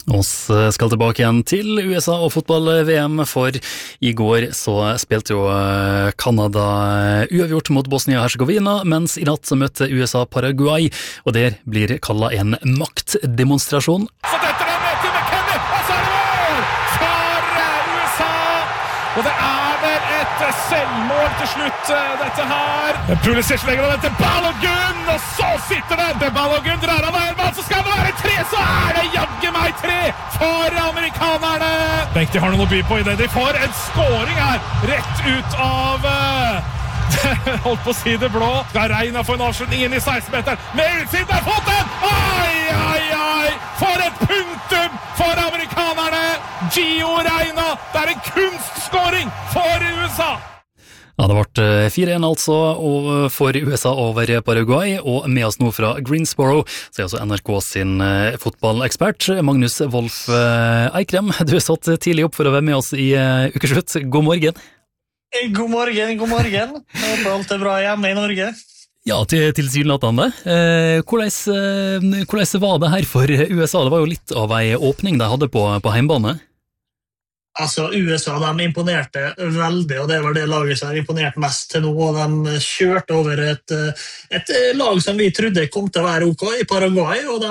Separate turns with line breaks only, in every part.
Oss skal tilbake igjen til USA og fotball-VM, for i går så spilte jo Kanada uavgjort mot Bosnia-Herzegovina, mens i natt så møtte USA Paraguay, og der blir kallet en maktdemonstrasjon.
Så dette er møte med Kenneth, og så er det mål for USA! Og det er vel et selvmål til slutt, dette her. Pulisic legger av dette Balogun, og så sitter det. Balogun drar av der, så skal det være 3, så er det jagge meg 3 for amerikanerne. Bengt, de har noe å by på i det. De får en scoring her, rett ut av... holdt på å si det blå. Skal Reina få en avslutning inn i 16-meteren. Med utsiden der, fått den! Ai, ai, ai! For et punktum for amerikanerne! Gio Reina, det er en kunstscoring for USA!
Ja, det ble 4-1 altså for USA over Paraguay, og med oss nå fra Greensboro, så er altså NRK sin fotballekspert, Magnus Wolff Eikrem. Du er satt tidlig opp for å være med oss i ukeslutt. God morgen.
God morgen. Håper alt er bra hjemme i Norge.
Ja, tilsynelatende. Hvordan var det her for USA? Det var jo litt av en åpning de hadde på heimbane.
Altså, USA, de imponerte veldig, og det var det laget som har imponert mest til nå, og de kjørte over et lag som vi trodde kom til å være ok i Paraguay, og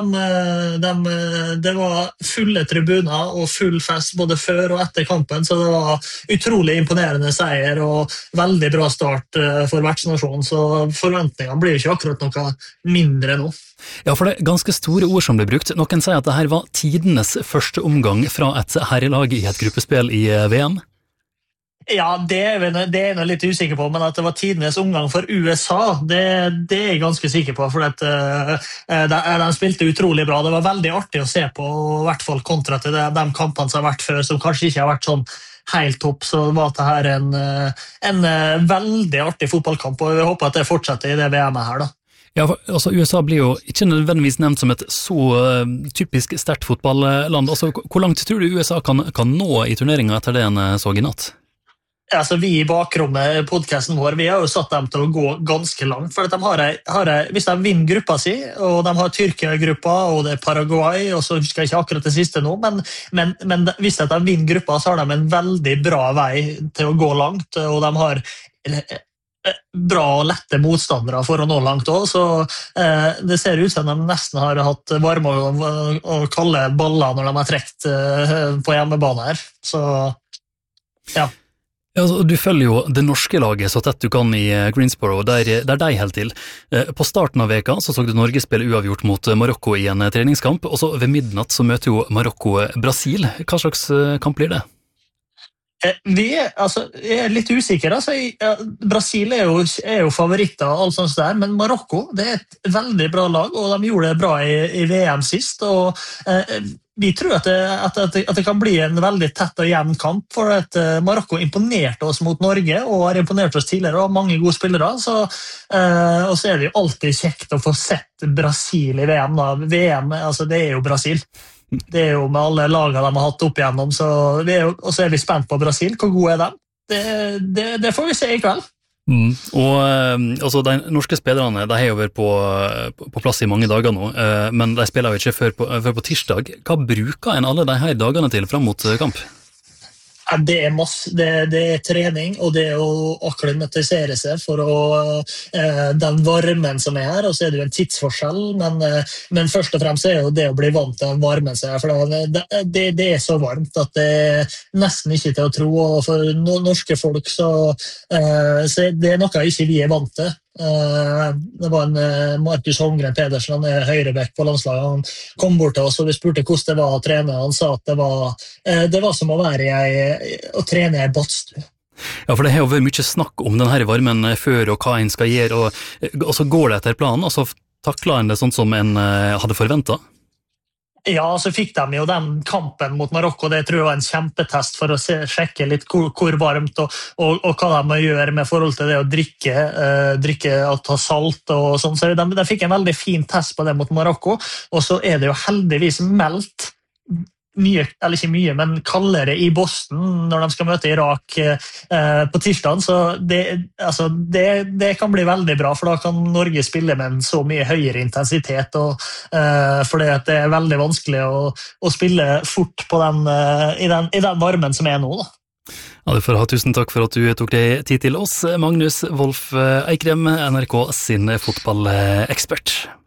det var fulle tribuner og full fest både før og etter kampen, så det var utrolig imponerende seier og veldig bra start for vertsnasjonen, så forventningene blir jo ikke akkurat noe mindre nå.
Ja, for det er ganske store ord som ble brukt. Noen sier at det her var tidenes første omgang fra et herrelag i et gruppespill i VM.
Ja, det er jeg litt usikker på, men at det var tidenes omgang for USA, det er jeg ganske sikker på, for at de spilte utrolig bra. Det var veldig artig å se på, i hvert fall kontra til de kampene som har vært før, som kanskje ikke har vært sånn helt topp, så var det her en veldig artig fotballkamp, og jeg håper at det fortsetter i det VM-et her da.
Ja, altså USA blir jo ikke nødvendigvis nevnt som et så typisk sterkt fotballland. Altså, hvor langt tror du USA kan nå i turneringen etter det en så i natt?
Altså, vi i bakrommet, podcasten vår, vi har jo satt dem til å gå ganske langt, for at hvis de vinner gruppa si, og de har Tyrkia-gruppa, og det er Paraguay, og så husker jeg ikke akkurat det siste nå, men hvis de vinner gruppa, så har de en veldig bra vei til å gå langt, og de har bra og lette motstandere for å nå langt også, så det ser ut som de nesten har hatt varme og kalde baller når de har trekt på hjemmebane her, så ja.
Ja, altså, du følger jo det norske laget så tett du kan i Greensboro, der de helt til. På starten av veka så du Norge spille uavgjort mot Marokko i en treningskamp, og så ved midnatt så møter jo Marokko Brasil. Hva slags kamp blir det?
Jeg er litt usikker. Altså, Brasil er jo favoritter og alt sånt der, men Marokko det er et veldig bra lag, og de gjorde det bra i VM sist, og vi tror at det kan bli en veldig tett og jevn kamp, for at Marokko imponerte oss mot Norge, og har imponert oss tidligere, og mange gode spillere, og så er det jo alltid kjekt å få sett Brasil i VM. Da. VM, altså det er jo Brasil. Det er jo med alle lagene de har hatt opp igjennom, og så er vi spent på Brasil. Hvor gode er de? Det får vi se i kveld.
Og altså, de norske spillerne de har jo vært på plass i mange dager nå, men de spiller jo ikke før på tirsdag. Hva bruker en alle de her dagene til frem mot kamp?
Det er masse, det er trening, og det å akklimatisere seg for den varmen som er her, og så er det jo en tidsforskjell, men først og fremst er jo det å bli vant til den varmen som er, for det er så varmt at det er nesten ikke til å tro, og for norske folk så det er noe ikke vi er vant til. Det var en Markus Holmgren Pedersen, han er høyrebekk på landslaget, han kom bort til oss og vi spurte hvordan det var å trene. Han sa at det var som å å trene i en badstue.
Ja, for det har jo vært mye snakk om denne varmen før og hva en skal gjøre, og så går det etter planen, og så takler en det sånn som en hadde forventet.
Ja, så fikk de jo den kampen mot Marokko, det tror jeg var en kjempetest for å sjekke litt hvor varmt og hva de må gjøre med forhold til det å drikke og ta salt og sånn. Så de fikk en veldig fin test på det mot Marokko, og så er det jo heldigvis meldt mye, eller ikke mye, men kaldere i Boston når de skal møte Irak på tirsdag, så det kan bli veldig bra, for da kan Norge spille med en så mye høyere intensitet, fordi at det er veldig vanskelig å spille fort på i den varmen som er nå da.
Ja, du får ha tusen takk for at du tok deg tid til oss, Magnus Wolff Eikrem, NRK sin fotballekspert.